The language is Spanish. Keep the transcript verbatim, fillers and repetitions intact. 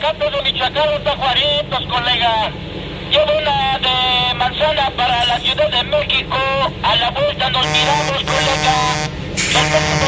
Campos de Michoacán, los tajuaritos, colega. Llevo una de manzana para la Ciudad de México. A la vuelta nos miramos, colega.